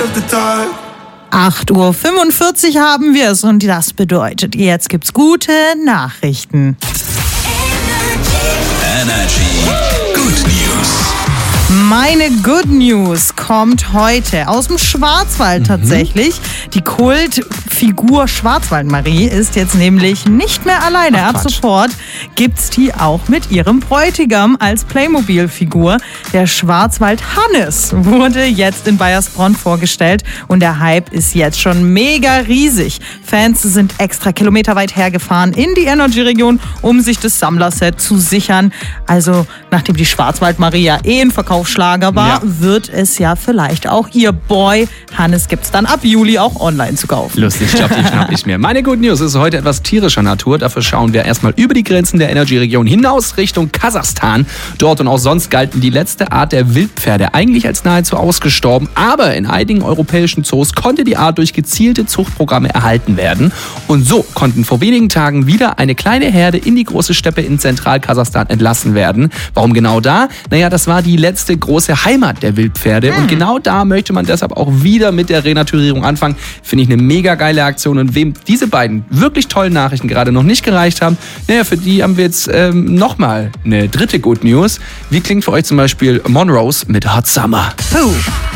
8:45 Uhr haben wir es und das bedeutet, jetzt gibt's gute Nachrichten. Energy Good News. Meine Good News kommt heute aus dem Schwarzwald tatsächlich. Die Kultfigur Schwarzwaldmarie ist jetzt nämlich nicht mehr alleine. Ab sofort gibt's die auch mit ihrem Bräutigam als Playmobil-Figur. Der Schwarzwald Hannes wurde jetzt in Baiersbronn vorgestellt und der Hype ist jetzt schon mega riesig. Fans sind extra kilometerweit hergefahren in die Energy-Region, um sich das Sammlerset zu sichern. Also nachdem die Schwarzwaldmarie ja ein Verkaufsschlager war, wird es ja vielleicht auch ihr Boy Hannes gibt's dann ab Juli auch online zu kaufen. Lustig, ich glaube, die schnapp ich mir. Meine Good News ist heute etwas tierischer Natur. Dafür schauen wir erstmal über die Grenzen der Energy-Region hinaus Richtung Kasachstan. Dort und auch sonst galten die letzte Art der Wildpferde eigentlich als nahezu ausgestorben. Aber in einigen europäischen Zoos konnte die Art durch gezielte Zuchtprogramme erhalten werden. Und so konnten vor wenigen Tagen wieder eine kleine Herde in die große Steppe in Zentral-Kasachstan entlassen werden. Warum genau da? Naja, das war die letzte große Heimat der Wildpferde. Und genau da möchte man deshalb auch wieder mit der Renaturierung anfangen. Finde ich eine mega geile Aktion. Und wem diese beiden wirklich tollen Nachrichten gerade noch nicht gereicht haben, naja, für die haben wir jetzt nochmal eine dritte Good News. Wie klingt für euch zum Beispiel Monrose mit Hot Summer? Puh.